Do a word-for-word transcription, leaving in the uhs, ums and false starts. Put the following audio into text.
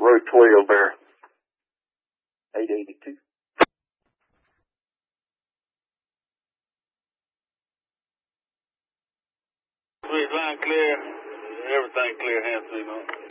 Road twelve there. eight eighty-two. Sweet, line clear. Everything clear, hand three, man.